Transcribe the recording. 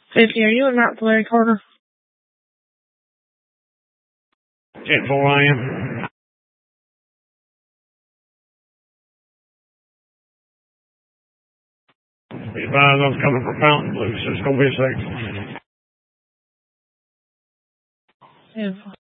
50, are you in Mount Larry Carter? 10-4 I am. Be advised, I'm coming from Fountain Blue, so it's going to be a 6. 10-4.